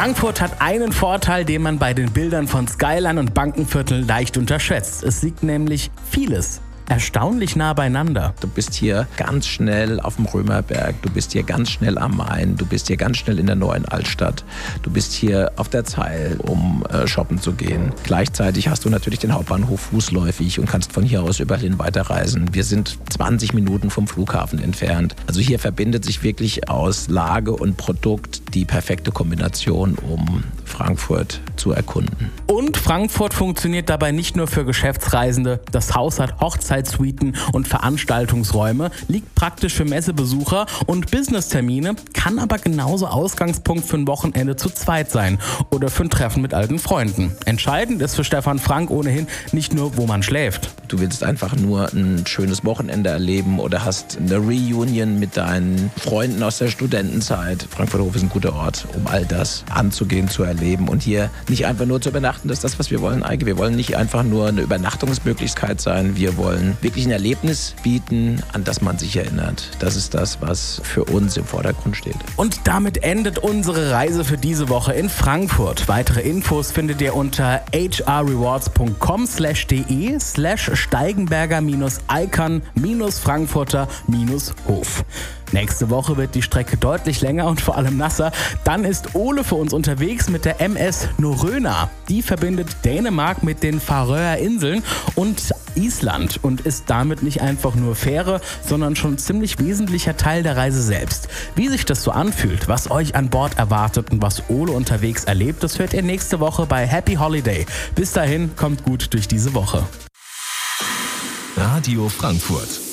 Frankfurt hat einen Vorteil, den man bei den Bildern von Skyline und Bankenviertel leicht unterschätzt. Es liegt nämlich vieles erstaunlich nah beieinander. Du bist hier ganz schnell auf dem Römerberg, du bist hier ganz schnell am Main, du bist hier ganz schnell in der neuen Altstadt, du bist hier auf der Zeil, um shoppen zu gehen. Gleichzeitig hast du natürlich den Hauptbahnhof fußläufig und kannst von hier aus überall hin weiterreisen. Wir sind 20 Minuten vom Flughafen entfernt. Also hier verbindet sich wirklich aus Lage und Produkt die perfekte Kombination, um Frankfurt zu erkunden. Und Frankfurt funktioniert dabei nicht nur für Geschäftsreisende. Das Haus hat Hochzeitssuiten und Veranstaltungsräume, liegt praktisch für Messebesucher und Business-Termine, kann aber genauso Ausgangspunkt für ein Wochenende zu zweit sein oder für ein Treffen mit alten Freunden. Entscheidend ist für Stefan Frank ohnehin nicht nur, wo man schläft. Du willst einfach nur ein schönes Wochenende erleben oder hast eine Reunion mit deinen Freunden aus der Studentenzeit. Frankfurter Hof ist ein guter Ort, um all das anzugehen, zu erleben und hier nicht einfach nur zu übernachten. Das ist das, was wir wollen, Eike. Wir wollen nicht einfach nur eine Übernachtungsmöglichkeit sein. Wir wollen wirklich ein Erlebnis bieten, an das man sich erinnert. Das ist das, was für uns im Vordergrund steht. Und damit endet unsere Reise für diese Woche in Frankfurt. Weitere Infos findet ihr unter hrrewards.com/de/steigenberger-icon-frankfurter-hof. Nächste Woche wird die Strecke deutlich länger und vor allem nasser. Dann ist Ole für uns unterwegs mit der MS Norröna. Die verbindet Dänemark mit den Färöer Inseln und Island und ist damit nicht einfach nur Fähre, sondern schon ziemlich wesentlicher Teil der Reise selbst. Wie sich das so anfühlt, was euch an Bord erwartet und was Ole unterwegs erlebt, das hört ihr nächste Woche bei Happy Holiday. Bis dahin, kommt gut durch diese Woche. Radio Frankfurt.